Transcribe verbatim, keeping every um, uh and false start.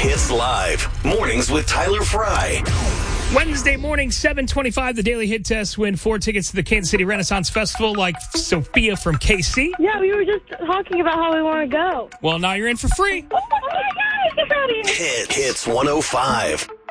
Hits Live. Mornings with Tyler Fry. Wednesday morning, seven twenty-five, the Daily Hit Test. Win four tickets to the Kansas City Renaissance Festival like Sophia from K C. Yeah, we were just talking about how we want to go. Well, now you're in for free. Oh, my God, get out of here. Hit, Hits one oh five.